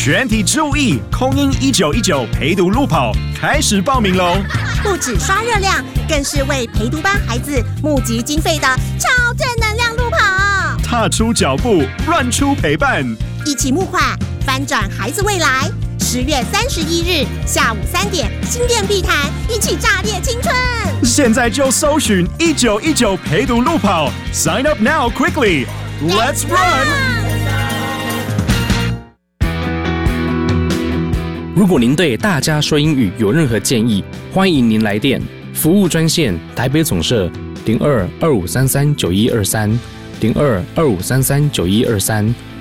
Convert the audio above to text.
全体注意，空音1919陪读路跑开始报名喽！ 不止刷热量，更是为陪读班孩子募集经费的超正能量路跑。 踏出脚步，乱出陪伴， 一起募款，翻转孩子未来。10月31日下午3点，新店碧潭，一起炸裂青春！ 现在就搜寻1919陪读路跑 ，Sign up now quickly, let's run！ 如果您对大家说英语有任何建议，欢迎您来电服务专线台北总社02-2533-9123 02-2533-9123